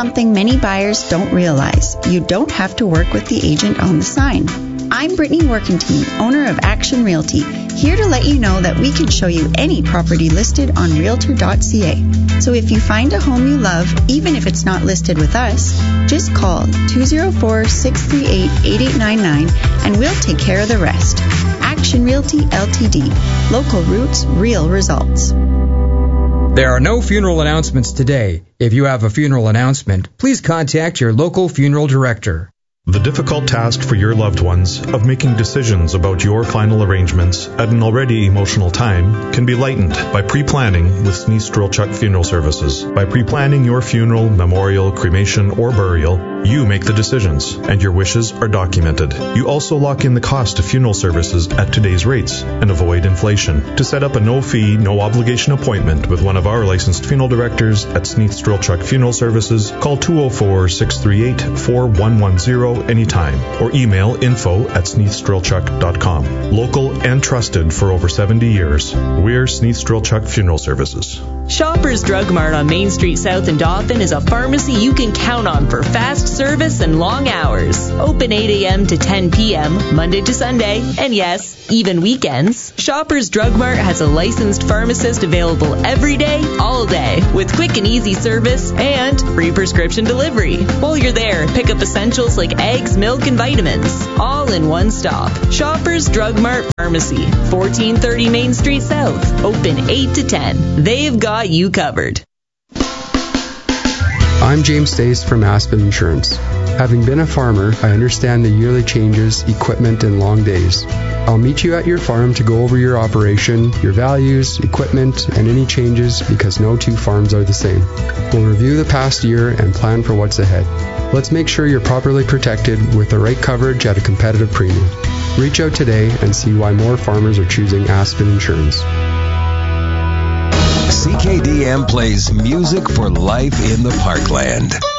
something many buyers don't realize. You don't have to work with the agent on the sign. I'm Brittany Workentine, owner of Action Realty, here to let you know that we can show you any property listed on Realtor.ca. So if you find a home you love, even if it's not listed with us, just call 204-638-8899 and we'll take care of the rest. Action Realty Ltd. Local roots, real results. There are no funeral announcements today. If you have a funeral announcement, please contact your local funeral director. The difficult task for your loved ones of making decisions about your final arrangements at an already emotional time can be lightened by pre-planning with Sneeze Strelchuk Funeral Services. By pre-planning your funeral, memorial, cremation, or burial, you make the decisions, and your wishes are documented. You also lock in the cost of funeral services at today's rates and avoid inflation. To set up a no-fee, no-obligation appointment with one of our licensed funeral directors at Sneeze Strelchuk Funeral Services, call 204-638-4110 anytime, or email info@sneathstrelchuk.com. Local and trusted for over 70 years. We're Sneath Strelchuk Funeral Services. Shoppers Drug Mart on Main Street South in Dauphin is a pharmacy you can count on for fast service and long hours. Open 8 a.m. to 10 p.m., Monday to Sunday, and yes, even weekends. Shoppers Drug Mart has a licensed pharmacist available every day, all day, with quick and easy service and free prescription delivery. While you're there, pick up essentials like eggs, milk, and vitamins, all in one stop. Shoppers Drug Mart Pharmacy, 1430 Main Street South, open 8 to 10. They've got you covered. I'm James Stace from Aspen Insurance. Having been a farmer, I understand the yearly changes, equipment, and long days. I'll meet you at your farm to go over your operation, your values, equipment, and any changes because no two farms are the same. We'll review the past year and plan for what's ahead. Let's make sure you're properly protected with the right coverage at a competitive premium. Reach out today and see why more farmers are choosing Aspen Insurance. CKDM plays music for life in the Parkland.